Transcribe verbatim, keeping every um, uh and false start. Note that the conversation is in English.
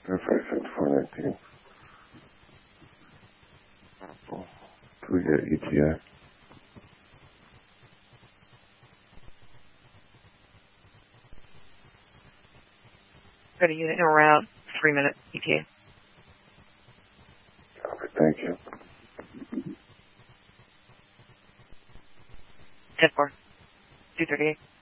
five seventy-four nineteen. Do we get E T A? Got a unit in route, three minute E T A. Okay, thank you. ten four, two thirty-eight.